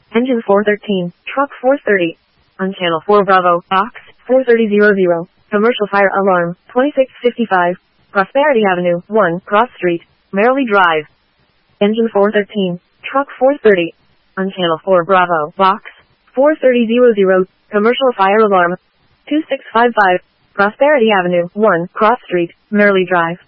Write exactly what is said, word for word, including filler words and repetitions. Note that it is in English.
Engine four thirteen, truck four thirty. On channel four Bravo, box four thirty hundred. Commercial fire alarm, twenty-six fifty-five. Prosperity Avenue, one, Cross Street, Merrily Drive. Engine four thirteen, truck four thirty. On channel four Bravo, box four thirty hundred. Commercial fire alarm, two six five five. Prosperity Avenue, one, Cross Street, Merrily Drive.